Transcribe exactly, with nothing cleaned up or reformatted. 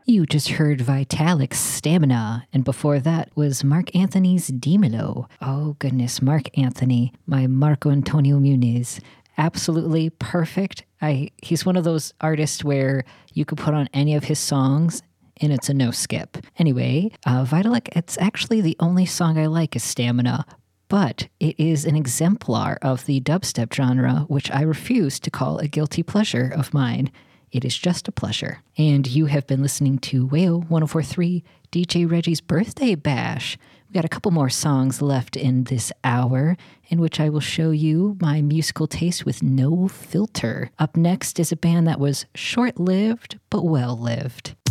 You just heard Vitalic's Stamina, and before that was Mark Anthony's Dimelo. Oh goodness, Mark Anthony, my Marco Antonio Muniz. Absolutely perfect. I He's one of those artists where you could put on any of his songs and it's a no skip. Anyway, uh, Vitalik, it's actually the only song I like is Stamina, but it is an exemplar of the dubstep genre, which I refuse to call a guilty pleasure of mine. It is just a pleasure. And you have been listening to Wayo one oh four point three, D J Reggie's Birthday Bash. We've got a couple more songs left in this hour, in which I will show you my musical taste with no filter. Up next is a band that was short-lived, but well-lived.